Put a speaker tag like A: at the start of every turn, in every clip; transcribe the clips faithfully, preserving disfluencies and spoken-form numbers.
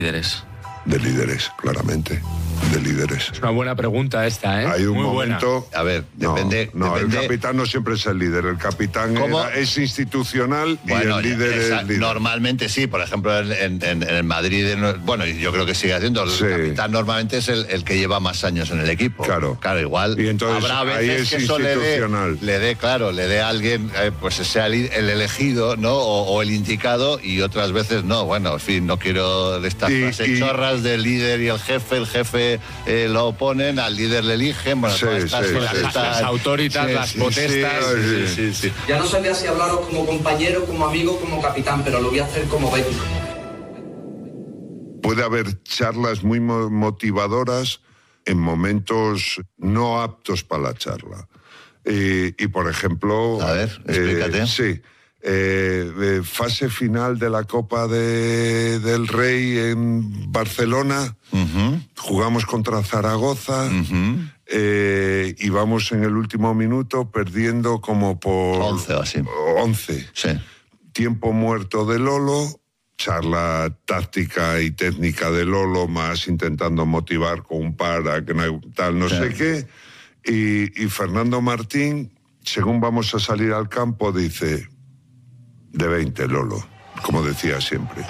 A: líderes?
B: De líderes, claramente. De líderes.
C: Es una buena pregunta esta, ¿eh?
B: Hay un
C: Muy
B: momento...
C: buena.
D: A ver, depende...
B: No, no
D: depende...
B: el capitán no siempre es el líder. El capitán era, es institucional
D: bueno,
B: y el líder
D: esa,
B: es líder.
D: Normalmente sí, por ejemplo, en, en, en el Madrid, en, bueno, yo creo que sigue haciendo. El
B: sí.
D: capitán normalmente es el, el que lleva más años en el equipo.
B: Claro.
D: Claro, igual
B: Y entonces,
D: habrá veces
B: ahí es
D: que eso le dé,
B: institucional.
D: le dé, claro, le dé a alguien, eh, pues sea el, el elegido, ¿no? O, o el indicado, y otras veces no. Bueno, en fin, no quiero de estas
B: Y-
D: frases
B: y-
D: chorras del líder y el jefe, el jefe eh, lo oponen, al líder le eligen, bueno,
B: Sí,
D: todas estas,
B: sí,
D: todas
B: sí.
D: estas-
C: Las autoritas,
D: Sí,
C: las
D: sí,
C: potestas.
D: sí, sí, sí, sí.
E: Ya no sabía si hablaros como compañero, como amigo, como capitán, pero lo voy a hacer como bético.
B: Puede haber charlas muy mo- motivadoras en momentos no aptos para la charla. Y, y, por ejemplo...
D: A ver, explícate.
B: eh, sí. Eh, eh, fase final de la Copa de, del Rey en Barcelona.
D: Ujú,
B: Jugamos contra Zaragoza.
D: ujú.
B: eh, y vamos en el último minuto perdiendo como por...
D: once o así.
B: once.
D: Sí.
B: Tiempo muerto de Lolo, charla táctica y técnica de Lolo, más intentando motivar con un par a que no, tal no
D: Sí.
B: sé qué. Y, y Fernando Martín, según vamos a salir al campo, dice, de veinte, Lolo, como decía siempre.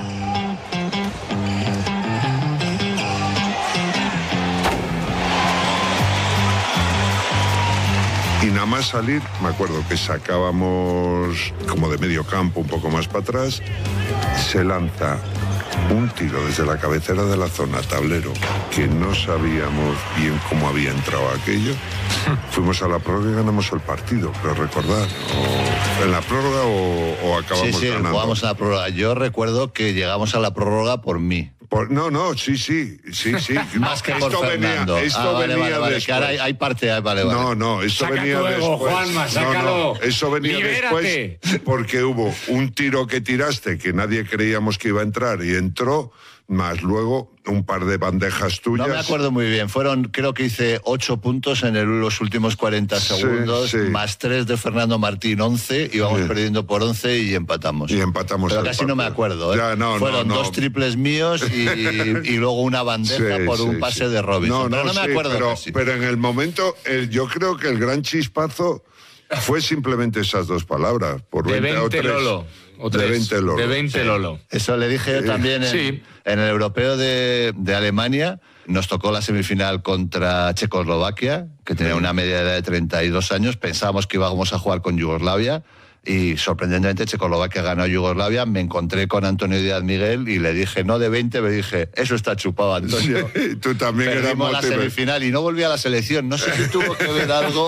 B: Y nada más salir, me acuerdo que sacábamos como de medio campo, un poco más para atrás, se lanza un tiro desde la cabecera de la zona, tablero, que no sabíamos bien cómo había entrado aquello. Fuimos a la prórroga y ganamos el partido, creo recordar. O en la prórroga o, o acabamos
D: Sí, sí,
B: ganando.
D: jugamos a la prórroga. Yo recuerdo que llegamos a la prórroga por mí.
B: Por- no, no, sí, sí, sí, sí.
D: Más que por
B: esto
D: Fernando.
B: venía, esto
D: Ah, vale,
B: venía
D: vale, vale,
B: después.
D: que ahora hay, hay parte, vale, vale.
B: No, no, eso
C: Saca
B: venía
C: tu ego,
B: después.
C: Juanma,
B: No,
C: sácalo.
B: no, eso venía
C: Libérate.
B: después porque hubo un tiro que tiraste que nadie creíamos que iba a entrar y entró, más luego un par de bandejas tuyas.
D: No me acuerdo muy bien. Fueron, creo que hice ocho puntos en el- los últimos cuarenta
B: Sí,
D: segundos,
B: sí.
D: más tres de Fernando Martín, once, íbamos
B: Sí.
D: perdiendo por once y empatamos.
B: Y empatamos
D: Pero
B: el
D: casi no me
B: partido.
D: acuerdo, ¿eh?
B: Ya, no, no,
D: Fueron
B: no.
D: dos triples míos y, y luego una bandeja
B: Sí,
D: por un
B: sí,
D: pase
B: sí.
D: de Robinson.
B: No,
D: pero
B: no,
D: no me
B: sí,
D: acuerdo
B: pero,
D: casi.
B: pero en el momento, el- yo creo que el gran chispazo fue simplemente esas dos palabras. Por
C: De
B: veinte o
C: veinte
B: tres.
C: Lolo. O
B: De
C: tres.
B: veinte Lolo.
C: De veinte Lolo.
D: Eso le dije yo también en,
C: Sí.
D: en el europeo de, de Alemania. Nos tocó la semifinal contra Checoslovaquia, que tenía una media edad de treinta y dos años. Pensábamos que íbamos a jugar con Yugoslavia y sorprendentemente Checoslovaquia ganó a Yugoslavia. Me encontré con Antonio Díaz Miguel y le dije, no de veinte, me dije, eso está chupado, Antonio.
B: Sí, tú también eras
D: Perdimos la
B: motive.
D: semifinal y no volví a la selección. No sé si tuvo que ver algo.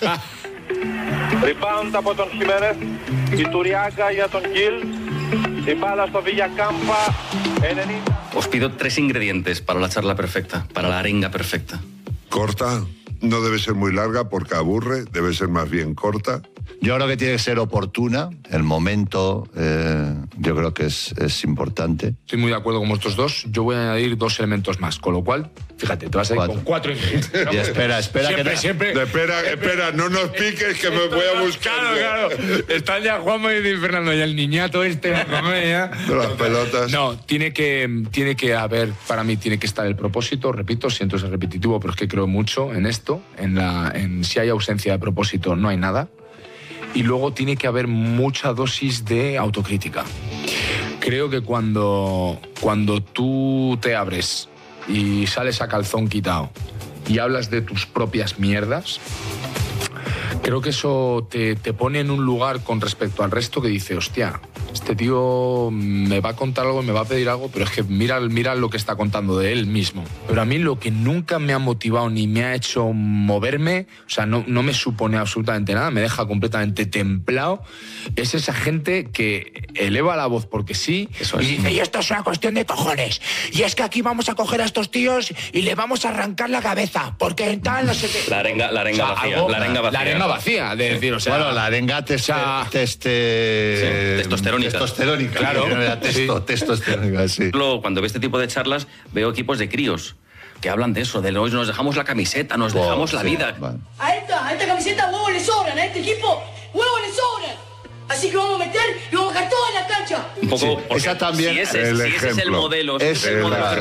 F: Rebound από τον Χιμένεθ, η Τουριάγκα για τον Γκίλ, η μπάλα στο Villacampa, ενενήντα.
A: Os pido tres ingredientes para la charla perfecta, para la arenga perfecta.
B: Corta, no debe ser muy larga porque aburre, debe ser más bien corta.
D: Yo creo que tiene que ser oportuna. El momento, eh, yo creo que es, es importante.
C: Estoy muy de acuerdo con vosotros dos. Yo voy a añadir dos elementos más, con lo cual, fíjate, te vas a ir
D: Cuatro.
C: con cuatro ingredientes.
D: Y espera, espera que
C: Siempre,
D: no-
C: siempre.
B: Espera, espera, no nos piques que me voy a buscar.
C: Claro, claro. Están ya Juanma y Fernando y el niñato este. ya.
B: De las pelotas.
C: No, tiene que, tiene que haber, para mí tiene que estar el propósito, repito, siento ser repetitivo, pero es que creo mucho en esto, en la, en si hay ausencia de propósito no hay nada. Y luego tiene que haber mucha dosis de autocrítica. Creo que cuando, cuando tú te abres y sales a calzón quitado y hablas de tus propias mierdas, creo que eso te, te pone en un lugar con respecto al resto que dice, hostia, este tío me va a contar algo, me va a pedir algo, pero es que mira, mira lo que está contando de él mismo. Pero a mí lo que nunca me ha motivado ni me ha hecho moverme, o sea, no, no me supone absolutamente nada, me deja completamente templado, es esa gente que eleva la voz porque sí
A: Eso
C: y
A: es.
C: dice, y esto es una cuestión de cojones, y es que aquí vamos a coger a estos tíos y le vamos a arrancar la cabeza, porque tal, no sé qué.
A: La arenga, la arenga
C: O sea,
A: vacía.
C: algo-
A: La arenga vacía.
C: La arenga vacía, de decir, o sea...
D: Bueno, la arenga teste,
C: o sea,
D: teste-
A: Sí, testosterónica.
D: Testosterónica.
C: Claro.
D: No era testo,
C: Sí.
D: testosterónica, sí.
A: Luego, cuando veo este tipo de charlas, veo equipos de críos que hablan de eso, de hoy nos dejamos la camiseta, nos
D: Oh,
A: dejamos la
D: sí,
A: vida.
D: bueno.
G: A esta, a esta camiseta huevos le sobran, a este equipo huevos le sobran. Así que vamos a meter y vamos a dejar todo en la cancha.
A: Un poco,
D: Sí,
A: porque
D: esa también,
A: si ese,
B: el
A: si ese es el
B: ejemplo.
A: modelo, si
D: Es
A: ese es el
B: el-
A: modelo que